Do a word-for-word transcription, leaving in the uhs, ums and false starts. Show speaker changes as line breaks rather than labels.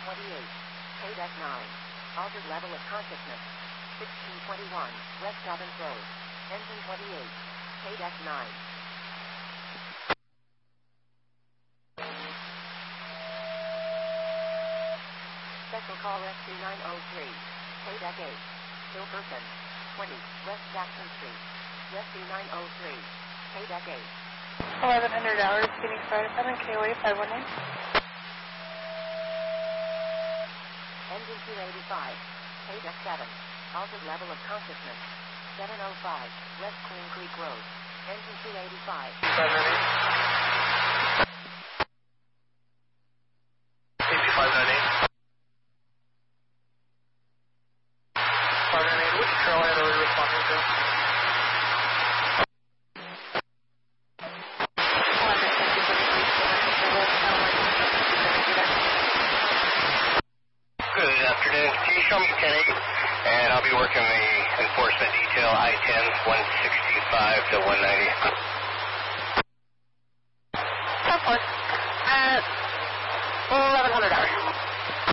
twenty-eight. K D E C nine. Altered level of consciousness. sixteen twenty-one. West Evans Road. Engine twenty-eight. K D E C nine. Special call S C nine oh three. K D E C eight. Hilperson. twenty. West Jackson Street. S C nine oh three. K D E C eight.
eleven hundred hours, Phoenix five seven, K O A five one nine.
Engine two eighty-five. K D E C seven. Altered level of consciousness. seven oh five. West Queen Creek Road. Engine two eighty-five.
five ninety-eight. five ninety-eight. five ninety-eight. Which trailhead are we responding to? Good afternoon. Can you show me ten eight? And I'll be working the enforcement detail I ten, one sixty-five to one ninety.
Of course.